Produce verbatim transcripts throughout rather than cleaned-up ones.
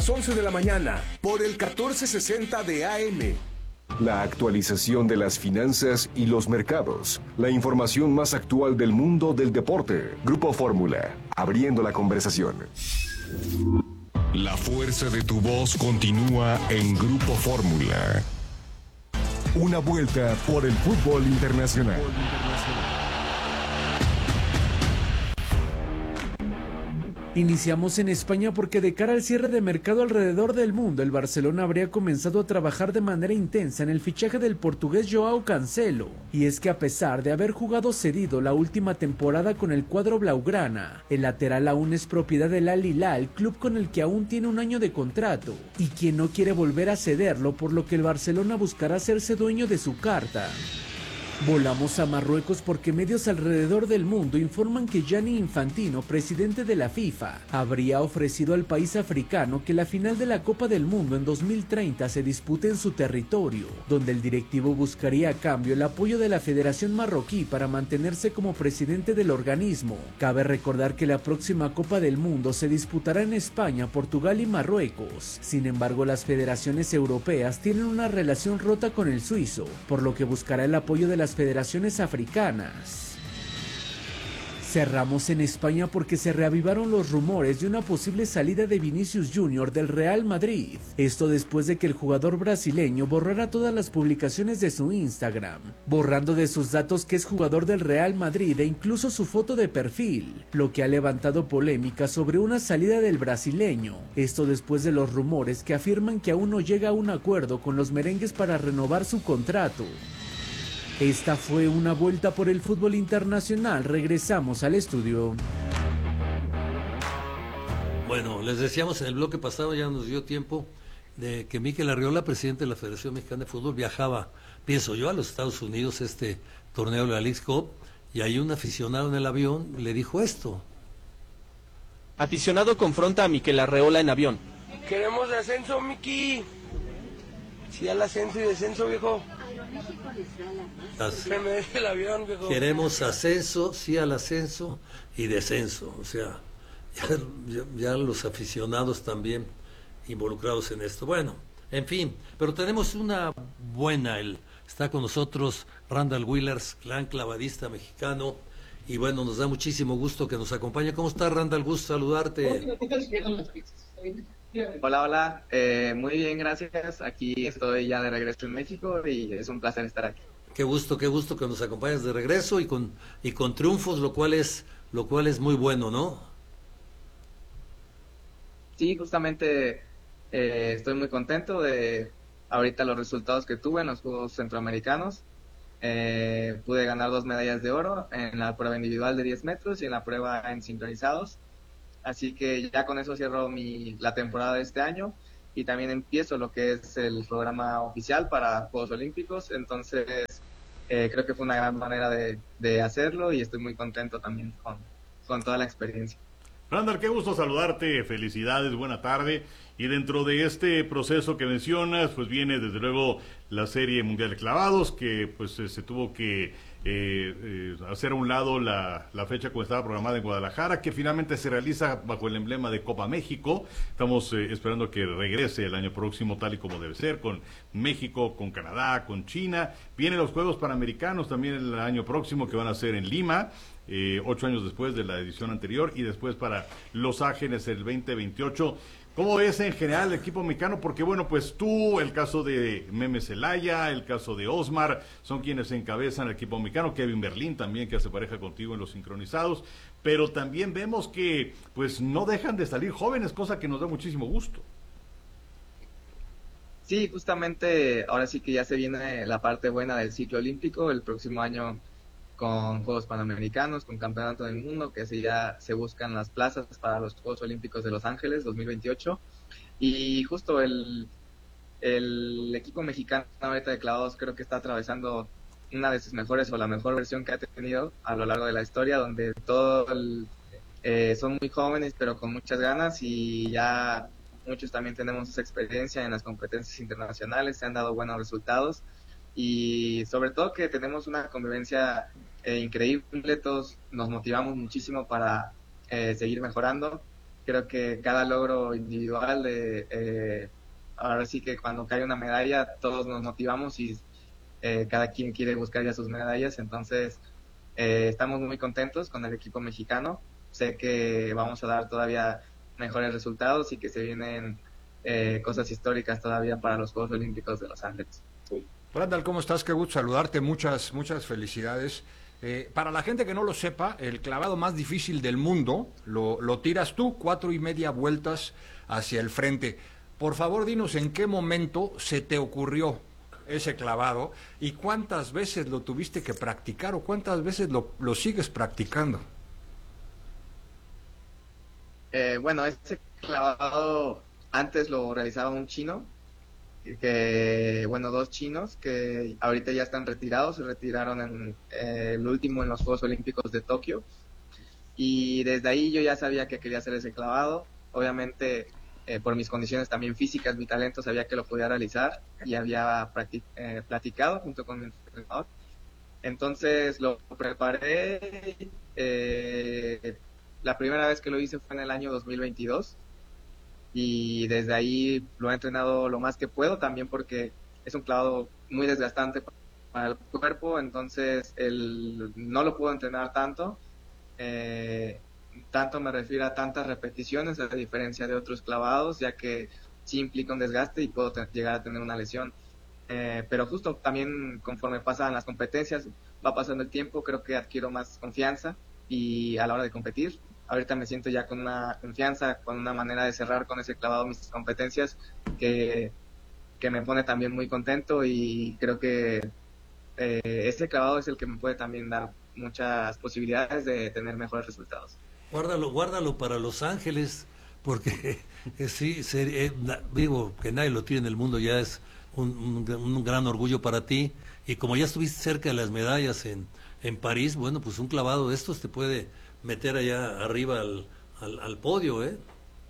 once de la mañana por el catorce sesenta de A M. La actualización de las finanzas y los mercados. La información más actual del mundo del deporte. Grupo Fórmula, abriendo la conversación. La fuerza de tu voz continúa en Grupo Fórmula. Una vuelta por el fútbol internacional. Iniciamos en España porque de cara al cierre de mercado alrededor del mundo, el Barcelona habría comenzado a trabajar de manera intensa en el fichaje del portugués Joao Cancelo. Y es que a pesar de haber jugado cedido la última temporada con el cuadro blaugrana, el lateral aún es propiedad del Al Hilal, club con el que aún tiene un año de contrato, y quien no quiere volver a cederlo, por lo que el Barcelona buscará hacerse dueño de su carta. Volamos a Marruecos porque medios alrededor del mundo informan que Gianni Infantino, presidente de la FIFA, habría ofrecido al país africano que la final de la Copa del Mundo en dos mil treinta se dispute en su territorio, donde el directivo buscaría a cambio el apoyo de la Federación Marroquí para mantenerse como presidente del organismo. Cabe recordar que la próxima Copa del Mundo se disputará en España, Portugal y Marruecos. Sin embargo, las federaciones europeas tienen una relación rota con el suizo, por lo que buscará el apoyo de las federaciones africanas. Cerramos en España porque se reavivaron los rumores de una posible salida de Vinicius Junior del Real Madrid. Esto después de que el jugador brasileño borrara todas las publicaciones de su Instagram, borrando de sus datos que es jugador del Real Madrid e incluso su foto de perfil, lo que ha levantado polémica sobre una salida del brasileño. Esto después de los rumores que afirman que aún no llega a un acuerdo con los merengues para renovar su contrato. Esta fue una vuelta por el fútbol internacional. Regresamos al estudio. Bueno, les decíamos en el bloque pasado, ya nos dio tiempo, de que Mikel Arriola, presidente de la Federación Mexicana de Fútbol, viajaba, pienso yo, a los Estados Unidos, este torneo de la Leagues Cup, y ahí un aficionado en el avión le dijo esto. Aficionado confronta a Mikel Arriola en avión. Queremos ascenso, Miki. Sí, al ascenso y descenso, viejo. As... Se me deje el avión, viejo. Queremos ascenso, sí al ascenso y descenso. O sea, ya, ya, ya los aficionados también involucrados en esto. Bueno, en fin, pero tenemos una buena. El, está con nosotros Randall Wheelers, gran clavadista mexicano. Y bueno, nos da muchísimo gusto que nos acompañe. ¿Cómo estás, Randall? Gusto saludarte. Hola, hola, eh, muy bien, gracias. Aquí estoy ya de regreso en México y es un placer estar aquí. Qué gusto, qué gusto que nos acompañes de regreso y con y con triunfos, lo cual es lo cual es muy bueno, ¿no? Sí, justamente eh, estoy muy contento de ahorita los resultados que tuve en los Juegos Centroamericanos. Eh, pude ganar dos medallas de oro en la prueba individual de diez metros y en la prueba en sincronizados. Así que ya con eso cierro mi, la temporada de este año y también empiezo lo que es el programa oficial para Juegos Olímpicos. Entonces eh, creo que fue una gran manera de, de hacerlo y estoy muy contento también con, con toda la experiencia. Randall, qué gusto saludarte, felicidades, buena tarde. Y dentro de este proceso que mencionas, pues viene desde luego la Serie Mundial de Clavados, que pues se, se tuvo que eh, eh, hacer a un lado la, la fecha como estaba programada en Guadalajara, que finalmente se realiza bajo el emblema de Copa México. Estamos eh, esperando que regrese el año próximo tal y como debe ser, con México, con Canadá, con China. Vienen los Juegos Panamericanos también el año próximo, que van a ser en Lima. Eh, ocho años después de la edición anterior, y después para Los Ángeles el veinte veintiocho. ¿Cómo ves en general el equipo mexicano? Porque bueno, pues tú, el caso de Meme Celaya, el caso de Osmar, son quienes encabezan el equipo mexicano. Kevin Berlín también, que hace pareja contigo en los sincronizados, pero también vemos que pues no dejan de salir jóvenes, cosa que nos da muchísimo gusto. Sí, justamente ahora sí que ya se viene la parte buena del ciclo olímpico el próximo año, con Juegos Panamericanos, con Campeonato del Mundo, que así ya se buscan las plazas para los Juegos Olímpicos de Los Ángeles dos mil veintiocho. Y justo el, el equipo mexicano ahorita de clavados creo que está atravesando una de sus mejores o la mejor versión que ha tenido a lo largo de la historia, donde todos eh, son muy jóvenes pero con muchas ganas, y ya muchos también tenemos esa experiencia en las competencias internacionales, se han dado buenos resultados y sobre todo que tenemos una convivencia eh, increíble, todos nos motivamos muchísimo para eh, seguir mejorando creo que cada logro individual, de, eh, ahora sí que cuando cae una medalla todos nos motivamos y eh, cada quien quiere buscar ya sus medallas, entonces eh, estamos muy contentos con el equipo mexicano. Sé que vamos a dar todavía mejores resultados y que se vienen eh, cosas históricas todavía para los Juegos Olímpicos de Los Ángeles. Randall, ¿cómo estás? Qué gusto saludarte, muchas, muchas felicidades. Eh, para la gente que no lo sepa, el clavado más difícil del mundo lo, lo tiras tú, cuatro y media vueltas hacia el frente. Por favor, dinos en qué momento se te ocurrió ese clavado y cuántas veces lo tuviste que practicar o cuántas veces lo, lo sigues practicando. Eh, bueno, ese clavado antes lo realizaba un chino, que bueno, dos chinos que ahorita ya están retirados, se retiraron en eh, el último en los Juegos Olímpicos de Tokio, y desde ahí yo ya sabía que quería hacer ese clavado. Obviamente eh, por mis condiciones también físicas, mi talento, sabía que lo podía realizar y había practic- eh, platicado junto con mi entrenador. Entonces lo preparé. eh, La primera vez que lo hice fue en el año dos mil veintidós y desde ahí lo he entrenado lo más que puedo, también porque es un clavado muy desgastante para el cuerpo, entonces el, no lo puedo entrenar tanto, eh, tanto me refiero a tantas repeticiones a diferencia de otros clavados, ya que sí implica un desgaste y puedo te- llegar a tener una lesión. Eh, pero justo también conforme pasan las competencias, va pasando el tiempo, creo que adquiero más confianza y a la hora de competir, ahorita me siento ya con una confianza, con una manera de cerrar con ese clavado mis competencias que, que me pone también muy contento, y creo que eh, este clavado es el que me puede también dar muchas posibilidades de tener mejores resultados. Guárdalo, guárdalo para Los Ángeles, porque eh, sí, se- eh, na- digo, que nadie lo tiene en el mundo ya es un, un, un gran orgullo para ti, y como ya estuviste cerca de las medallas en, en París, bueno, pues un clavado de estos te puede meter allá arriba al, al, al podio, ¿eh?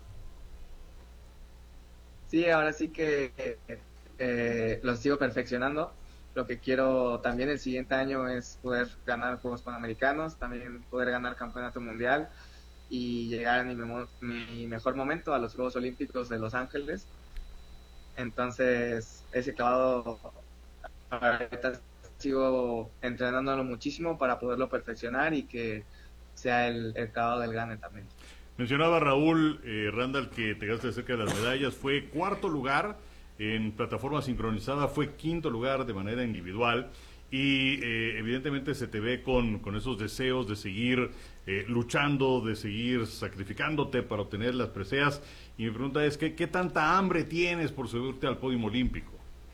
Sí, ahora sí que eh, lo sigo perfeccionando. Lo que quiero también el siguiente año es poder ganar Juegos Panamericanos, también poder ganar Campeonato Mundial y llegar a mi, memo- mi mejor momento a los Juegos Olímpicos de Los Ángeles. Entonces, ese clavado ahorita sigo entrenándolo muchísimo para poderlo perfeccionar y que sea el, el clavado del Gane también. Mencionaba Raúl eh, Randall que te quedaste cerca de las medallas, fue cuarto lugar en plataforma sincronizada, fue quinto lugar de manera individual y eh, evidentemente se te ve con, con esos deseos de seguir eh, luchando, de seguir sacrificándote para obtener las preseas, y mi pregunta es ¿qué, qué tanta hambre tienes por subirte al podio olímpico?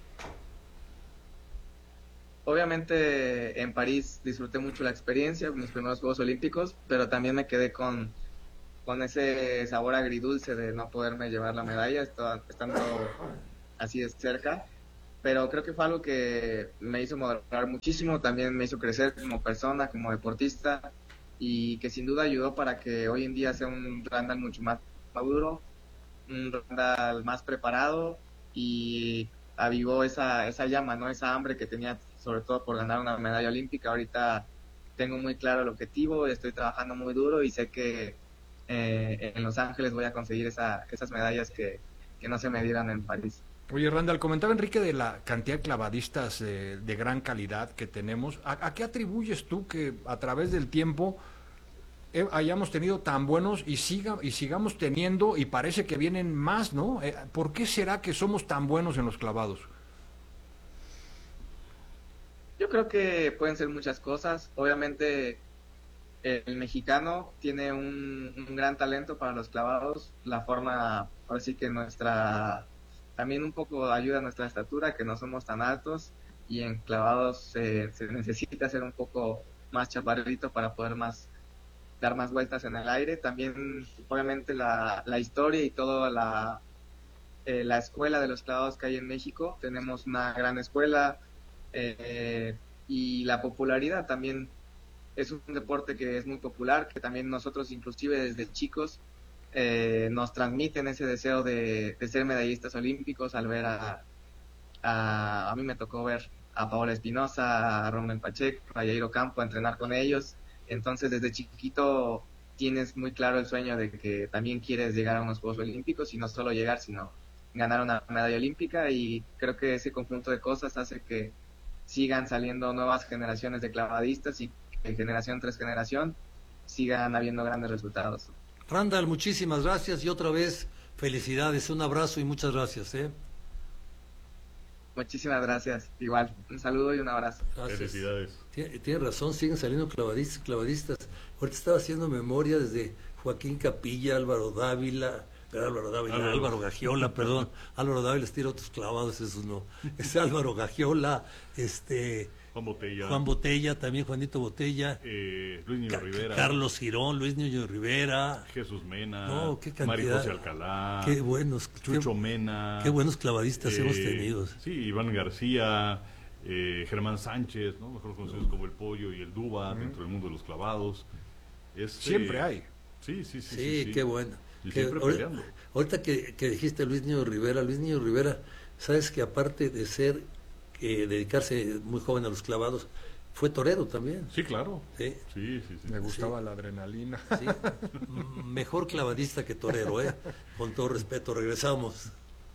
Obviamente en París disfruté mucho la experiencia, mis primeros Juegos Olímpicos, pero también me quedé con, con ese sabor agridulce de no poderme llevar la medalla, esto- estando así de cerca. Pero creo que fue algo que me hizo madurar muchísimo, también me hizo crecer como persona, como deportista, y que sin duda ayudó para que hoy en día sea un Randall mucho más maduro, un Randall más preparado, y avivó esa, esa llama, ¿no? Esa hambre que tenía, sobre todo por ganar una medalla olímpica. Ahorita tengo muy claro el objetivo, estoy trabajando muy duro y sé que eh, en Los Ángeles voy a conseguir esa, esas medallas que, que no se me dieran en París. Oye, Randall, comentaba Enrique de la cantidad de clavadistas eh, de gran calidad que tenemos. ¿A, a qué atribuyes tú que a través del tiempo eh, hayamos tenido tan buenos y siga y sigamos teniendo, y parece que vienen más, ¿no? Eh, ¿Por qué será que somos tan buenos en los clavados? Yo creo que pueden ser muchas cosas. Obviamente el mexicano tiene un, un gran talento para los clavados. La forma, ahora sí que nuestra, también un poco ayuda a nuestra estatura, que no somos tan altos, y en clavados se, se necesita ser un poco más chaparrito para poder más dar más vueltas en el aire. También obviamente la, la historia y toda la, eh, la escuela de los clavados que hay en México. Tenemos una gran escuela, eh, y la popularidad también. Es un deporte que es muy popular, que también nosotros inclusive desde chicos eh, nos transmiten ese deseo de, de ser medallistas olímpicos al ver a, a, a mí me tocó ver a Paola Espinosa, a Rommel Pacheco, a Yair Ocampo, a entrenar con ellos. Entonces desde chiquito tienes muy claro el sueño de que también quieres llegar a unos Juegos Olímpicos y no solo llegar, sino ganar una medalla olímpica, y creo que ese conjunto de cosas hace que sigan saliendo nuevas generaciones de clavadistas y que generación tras generación sigan habiendo grandes resultados. Randall, muchísimas gracias y otra vez felicidades, un abrazo y muchas gracias. ¿eh? Muchísimas gracias, igual, un saludo y un abrazo. Gracias. Felicidades. Tiene, tiene razón, siguen saliendo clavadistas, clavadistas. Ahorita estaba haciendo memoria desde Joaquín Capilla, Álvaro Dávila, Álvaro Dávila, Álvaro, Álvaro Gagiola, perdón, Álvaro Dávila tira otros clavados, esos no. Es Álvaro Gagiola, este... Juan Botella. Juan Botella, también Juanito Botella. Eh, Luis Niño Ca Rivera. Carlos Girón, Luis Niño Rivera. Jesús Mena. No, qué cantidad. María José Alcalá. Qué buenos. Chucho qué, Mena. Qué buenos clavadistas eh, hemos tenido. Sí, Iván García, eh, Germán Sánchez, ¿no? Mejor conocidos como el Pollo y el Duba, uh-huh. dentro del mundo de los clavados. Es, siempre eh, hay. Sí, sí, sí. Sí, sí, sí. qué bueno. Y que, siempre peleando. Ahorita que, que dijiste Luis Niño Rivera, Luis Niño Rivera, sabes que aparte de ser, eh, dedicarse muy joven a los clavados, fue torero también. Sí, claro. Sí, sí, sí. sí. Me gustaba sí. la adrenalina. Sí. Mejor clavadista que torero, ¿eh? Con todo respeto, regresamos.